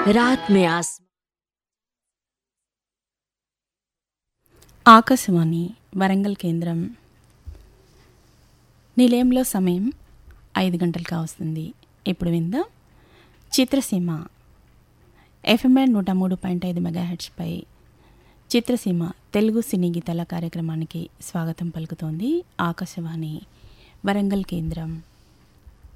रात में आस ఆకాశవాణి వరంగల్ కేంద్రం నిలయంలో సమయం 5 గంటలు కావస్తుంది. ఇప్పుడు విందాం చిత్రసీమ ఎఫ్ఎంఐ 103.5 మెగాహెర్ట్జ్పై చిత్రసీమ తెలుగు సినీ గీతాల కార్యక్రమానికి స్వాగతం పలుకుతోంది ఆకాశవాణి వరంగల్ కేంద్రం.